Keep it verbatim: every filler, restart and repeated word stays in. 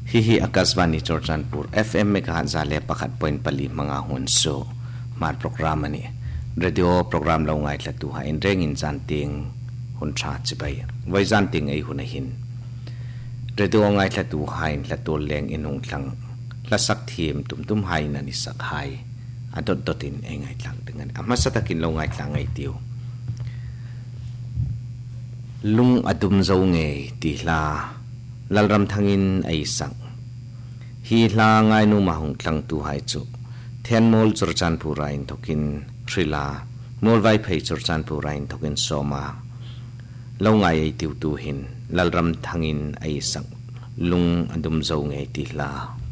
hi hi Akashvani Churchanpur F M megahertz zale pakhat point pali manga hunso mar program ani radio program lo ngai tla tu ha in reng in chanting hun tha chibai vai chanting ei hun hin radio ngai tla tu hain la tol leng inung tlang la sak thim tum tum hai na ni sak hai adot dotin ei ngai tlang dengan ama satakin lo ngai tlang ei tiu lung adum zo nge ti hla lalram thangin ai sang hi hla ngai nu ma hung tlang tu hai chu then mol Churchanpur rain thokin thrila mol vai phei Churchanpur rain thokin soma lo ngai ai tiu tu hin lalram thangin ai sang lung adum zo nge ti hla